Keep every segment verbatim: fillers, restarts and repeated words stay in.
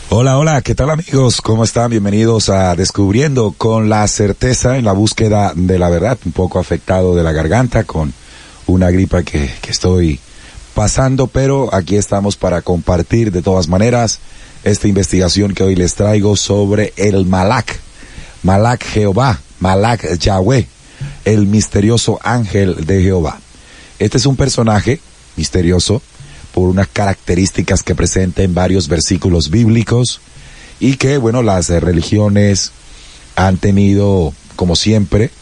Hola, hola, ¿qué tal amigos? ¿Cómo están? Bienvenidos a Descubriendo con la Certeza en la búsqueda de la verdad. Un poco afectado de la garganta con una gripa que, que estoy pasando, pero aquí estamos para compartir de todas maneras esta investigación que hoy les traigo sobre el Malak. Malak Jehová, Malak Yahweh, el misterioso ángel de Jehová. Este es un personaje misterioso por unas características que presenta en varios versículos bíblicos y que, bueno, las religiones han tenido, como siempre,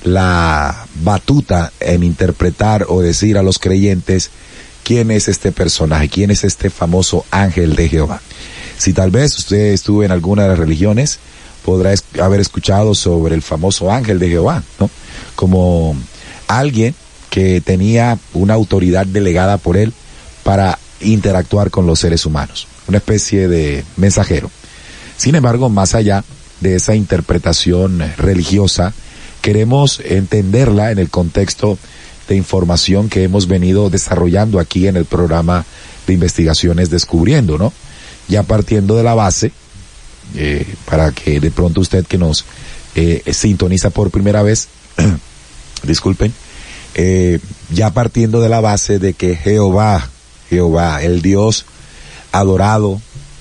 la batuta en interpretar o decir a los creyentes quién es este personaje, quién es este famoso ángel de Jehová. Si tal vez usted estuvo en alguna de las religiones, podrá es- haber escuchado sobre el famoso ángel de Jehová, ¿no? Como alguien que tenía una autoridad delegada por él para interactuar con los seres humanos, una especie de mensajero. Sin embargo, más allá de esa interpretación religiosa, queremos entenderla en el contexto de información que hemos venido desarrollando aquí en el programa de investigaciones Descubriendo, ¿no? Ya partiendo de la base, eh, para que de pronto usted que nos eh, sintoniza por primera vez, disculpen, eh, ya partiendo de la base de que Jehová, Jehová, el Dios adorado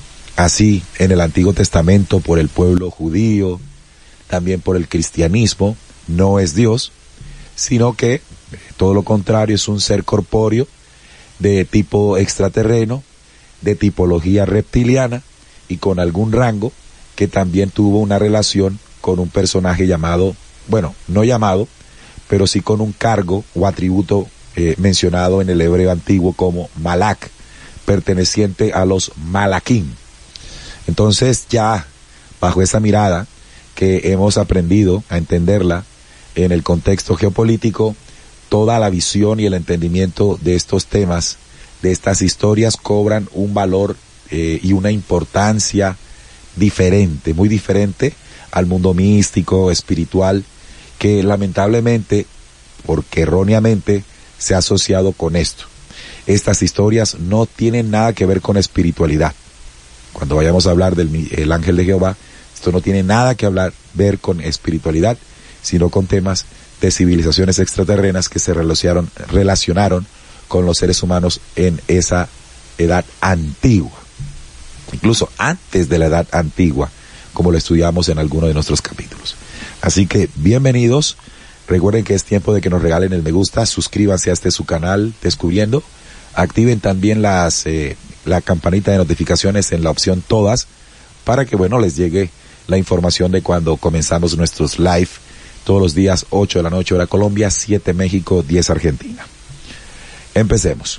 así en el Antiguo Testamento por el pueblo judío, también por el cristianismo, no es Dios, sino que todo lo contrario, es un ser corpóreo de tipo extraterreno, de tipología reptiliana y con algún rango que también tuvo una relación con un personaje llamado, bueno, no llamado, pero sí con un cargo o atributo eh, mencionado en el hebreo antiguo como Malak, perteneciente a los Malaquín. Entonces ya bajo esa mirada que hemos aprendido a entenderla en el contexto geopolítico, toda la visión y el entendimiento de estos temas, de estas historias, cobran un valor eh, y una importancia diferente, muy diferente al mundo místico, espiritual, que lamentablemente, porque erróneamente, se ha asociado con esto. Estas historias no tienen nada que ver con espiritualidad. Cuando vayamos a hablar del el ángel de Jehová, esto no tiene nada que hablar, ver con espiritualidad, sino con temas de civilizaciones extraterrenas que se relacionaron, relacionaron con los seres humanos en esa edad antigua. Incluso antes de la edad antigua, como lo estudiamos en alguno de nuestros capítulos. Así que, bienvenidos. Recuerden que es tiempo de que nos regalen el me gusta, suscríbanse a este su canal Descubriendo, activen también las eh, la campanita de notificaciones en la opción todas, para que, bueno, les llegue la información de cuando comenzamos nuestros live todos los días, ocho de la noche hora Colombia, siete México, diez Argentina. Empecemos.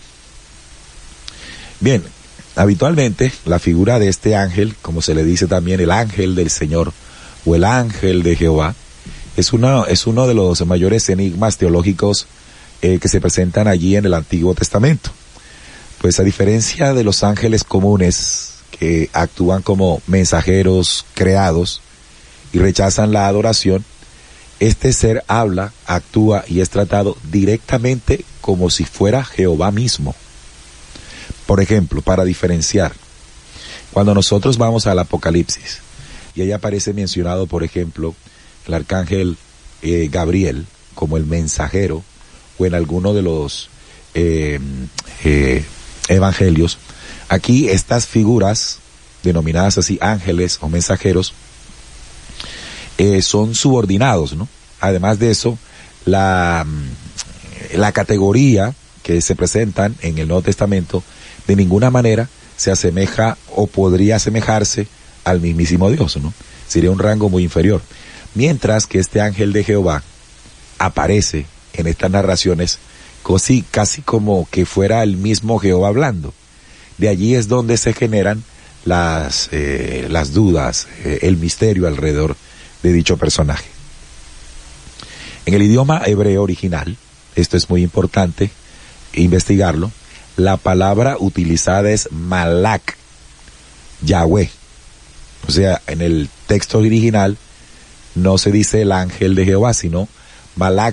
Bien, habitualmente la figura de este ángel, como se le dice también el ángel del Señor o el ángel de Jehová, es uno, es uno de los mayores enigmas teológicos eh, que se presentan allí en el Antiguo Testamento. Pues a diferencia de los ángeles comunes que actúan como mensajeros creados y rechazan la adoración, este ser habla, actúa y es tratado directamente como si fuera Jehová mismo. Por ejemplo, para diferenciar, cuando nosotros vamos al Apocalipsis y ahí aparece mencionado, por ejemplo, el arcángel eh, Gabriel como el mensajero, o en alguno de los eh, eh, evangelios, aquí estas figuras denominadas así ángeles o mensajeros eh, son subordinados, ¿no? Además de eso, la, la categoría que se presentan en el Nuevo Testamento de ninguna manera se asemeja o podría asemejarse al mismísimo Dios, ¿no? Sería un rango muy inferior. Mientras que este ángel de Jehová aparece en estas narraciones casi, casi como que fuera el mismo Jehová hablando. De allí es donde se generan las, eh, las dudas, eh, el misterio alrededor de dicho personaje. En el idioma hebreo original, esto es muy importante investigarlo, la palabra utilizada es Malak, Yahweh. O sea, en el texto original no se dice el ángel de Jehová, sino Malak